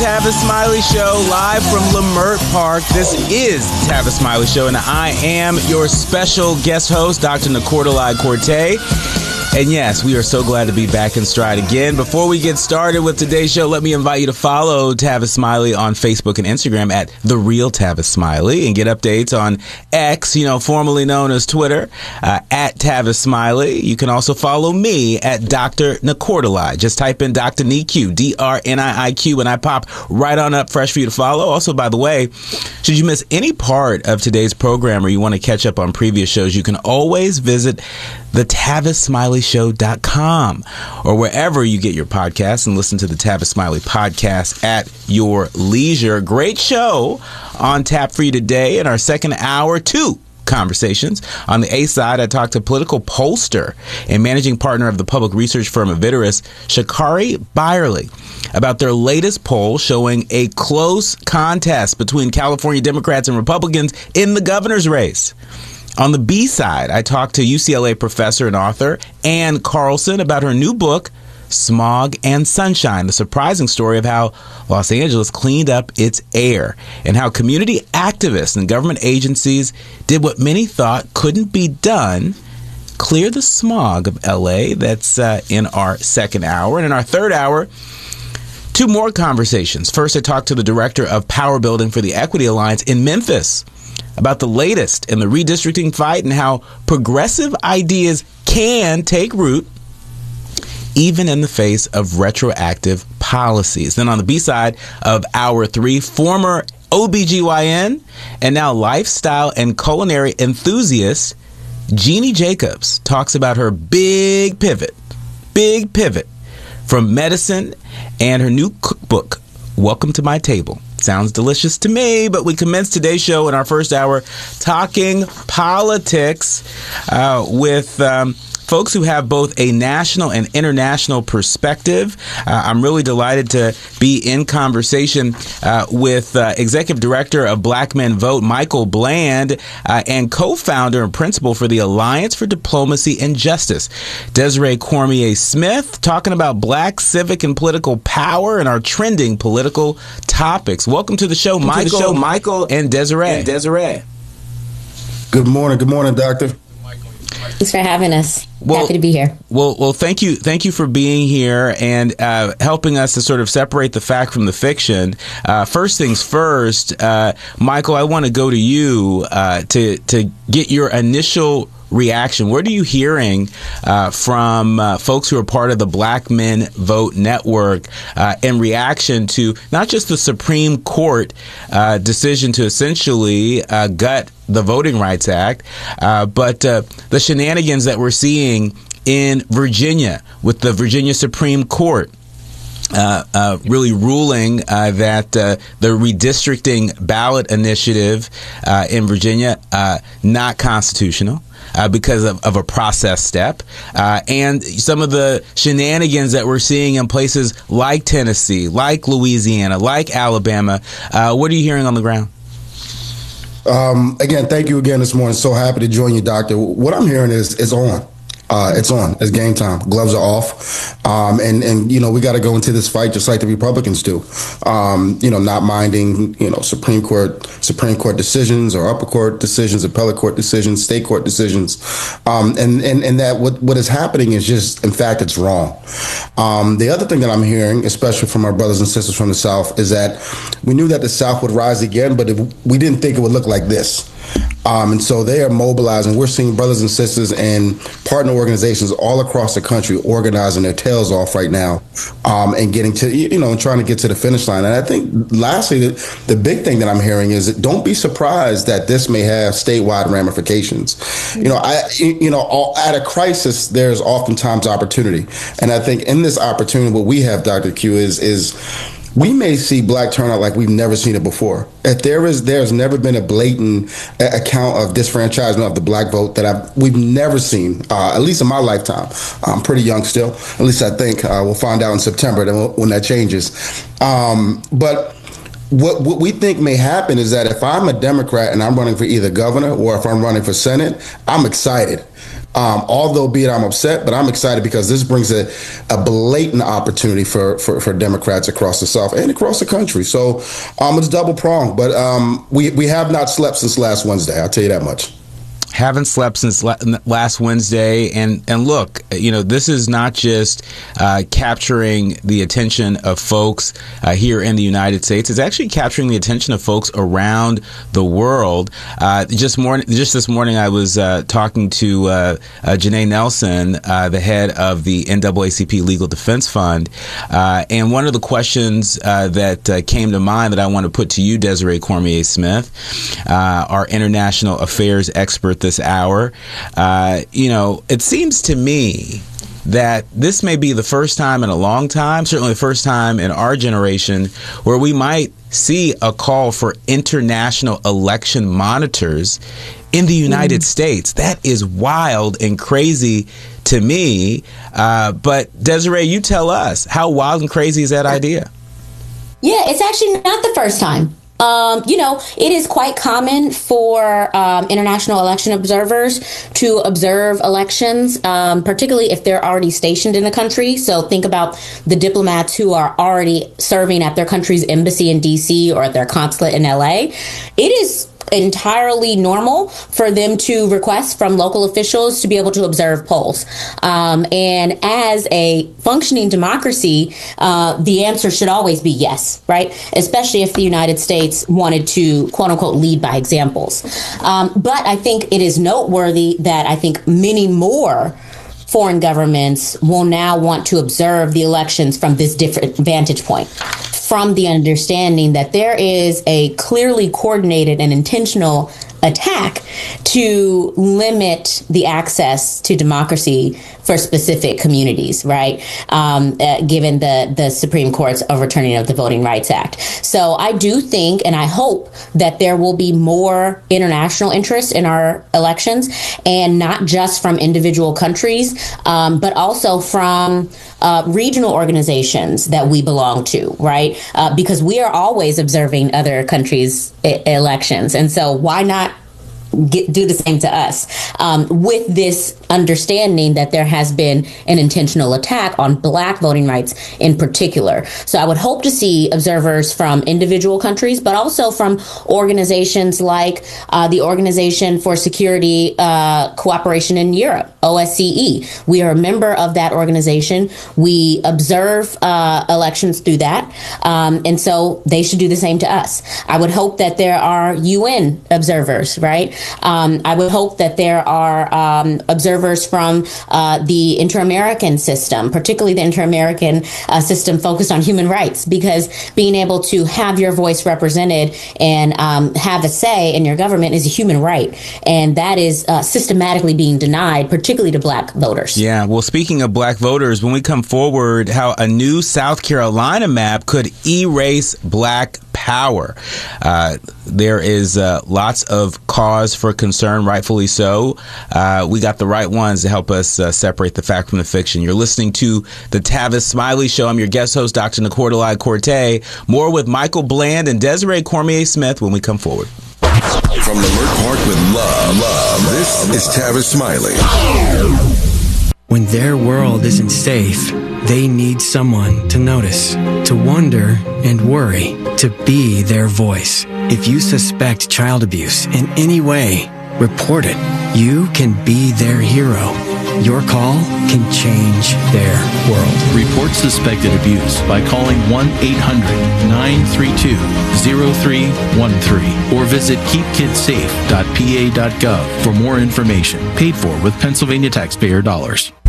Tavis Smiley Show, live from Leimert Park. This is Tavis Smiley Show, and I am your special guest host, Dr. Nicordoli Corte. And yes, we are so glad to be back in stride again. Before we get started with today's show, let me invite you to follow Tavis Smiley on Facebook and Instagram at The Real Tavis Smiley, and get updates on X, formerly known as Twitter, at Tavis Smiley. You can also follow me at Dr. Nicordoli. Just type in Dr. Niq, DRNIIQ, and I pop right on up fresh for you to follow. Also, by the way, should you miss any part of today's program or you want to catch up on previous shows, you can always visit thetavissmileyshow.com or wherever you get your podcasts and listen to the Tavis Smiley podcast at your leisure. Great show on tap for you today. In our second hour, 2 conversations. On the A side, I talked to political pollster and managing partner of the public research firm Aviderus, Sha'Carri Byerly, about their latest poll showing a close contest between California Democrats and Republicans in the governor's race. On the B side, I talked to UCLA professor and author Ann Carlson about her new book, Smog and Sunshine, the surprising story of how Los Angeles cleaned up its air and how community activists and government agencies did what many thought couldn't be done, clear the smog of LA. That's in our second hour. And in our third hour, 2 more conversations. First, I talked to the director of power building for the Equity Alliance in Memphis about the latest in the redistricting fight and how progressive ideas can take root even in the face of retroactive policies. Then on the B side of hour 3, former OBGYN and now lifestyle and culinary enthusiast Jeannie Jacobs talks about her big pivot from medicine and her new cookbook, Welcome to My Table. Sounds delicious to me, but we commence today's show in our first hour talking politics with folks who have both a national and international perspective. I'm really delighted to be in conversation with Executive Director of Black Men Vote, Michael Bland, and co-founder and principal for the Alliance for Diplomacy and Justice, Desiree Cormier-Smith, talking about black civic and political power and our trending political topics. Welcome to the show, Michael and Desiree. Good morning, Doctor. Thanks for having us. Happy to be here. Well, thank you for being here and helping us to sort of separate the fact from the fiction. First things first, Michael, I want to go to you to get your initial reaction. What are you hearing from folks who are part of the Black Men Vote Network in reaction to not just the Supreme Court decision to essentially gut the Voting Rights Act, but the shenanigans that we're seeing in Virginia with the Virginia Supreme Court really ruling that the redistricting ballot initiative in Virginia not constitutional because of a process step, and some of the shenanigans that we're seeing in places like Tennessee, like Louisiana, like Alabama. What are you hearing on the ground? Again, thank you again this morning. So happy to join you, Doctor. What I'm hearing is it's on. It's on. It's game time. Gloves are off. And we got to go into this fight just like the Republicans do. Not minding, Supreme Court decisions or upper court decisions, appellate court decisions, state court decisions. And that what is happening is just, in fact, it's wrong. The other thing that I'm hearing, especially from our brothers and sisters from the South, is that we knew that the South would rise again, but we didn't think it would look like this. And so they are mobilizing. We're seeing brothers and sisters and partner organizations all across the country organizing their tails off right now, and getting to, trying to get to the finish line. And I think lastly, the big thing that I'm hearing is that don't be surprised that this may have statewide ramifications. At a crisis, there's oftentimes opportunity. And I think in this opportunity, what we have, Dr. Q, is we may see black turnout like we've never seen it before. If there's never been a blatant account of disfranchisement of the black vote that we've never seen, at least in my lifetime. I'm pretty young still. At least I think. We'll find out in September when that changes. But what we think may happen is that if I'm a Democrat and I'm running for either governor or if I'm running for Senate, I'm excited. Although, be it I'm upset, but I'm excited because this brings a blatant opportunity for Democrats across the South and across the country. So it's double pronged, but we have not slept since last Wednesday. I'll tell you that much. Haven't slept since last Wednesday. And look, this is not just capturing the attention of folks here in the United States. It's actually capturing the attention of folks around the world. Just this morning, I was talking to Janae Nelson, the head of the NAACP Legal Defense Fund. And one of the questions that came to mind that I want to put to you, Desiree Cormier-Smith, our international affairs expert this hour. It seems to me that this may be the first time in a long time, certainly the first time in our generation, where we might see a call for international election monitors in the United States. That is wild and crazy to me. But Desiree, you tell us, how wild and crazy is that idea? Yeah, it's actually not the first time. It is quite common for international election observers to observe elections, particularly if they're already stationed in the country. So think about the diplomats who are already serving at their country's embassy in D.C. or at their consulate in L.A. It is entirely normal for them to request from local officials to be able to observe polls. And as a functioning democracy, the answer should always be yes, right? Especially if the United States wanted to, quote unquote, lead by examples. But I think it is noteworthy that I think many more foreign governments will now want to observe the elections from this different vantage point, from the understanding that there is a clearly coordinated and intentional attack to limit the access to democracy for specific communities, right? Given the Supreme Court's overturning of the Voting Rights Act. So I do think, and I hope, that there will be more international interest in our elections, and not just from individual countries, but also from regional organizations that we belong to, right? Because we are always observing other countries' elections. And so why not do the same to us, with this understanding that there has been an intentional attack on Black voting rights in particular. So I would hope to see observers from individual countries, but also from organizations like the Organization for Security Cooperation in Europe, OSCE. We are a member of that organization. We observe elections through that. And so they should do the same to us. I would hope that there are UN observers, right? I would hope that there are observers from the Inter-American system, particularly the Inter-American system focused on human rights, because being able to have your voice represented and have a say in your government is a human right. And that is systematically being denied, particularly to Black voters. Yeah, well, speaking of Black voters, when we come forward, how a new South Carolina map could erase Black power. There is lots of cause for concern, rightfully so. We got the right ones to help us separate the fact from the fiction. You're listening to the Tavis Smiley Show. I'm your guest host, Dr. Nicordelai Corte. More with Michael Bland and Desiree Cormier-Smith when we come forward. From Leimert Park with love, this is Tavis Smiley. When their world isn't safe, they need someone to notice, to wonder and worry, to be their voice. If you suspect child abuse in any way, report it. You can be their hero. Your call can change their world. Report suspected abuse by calling 1-800-932-0313 or visit keepkidsafe.pa.gov for more information. Paid for with Pennsylvania taxpayer dollars.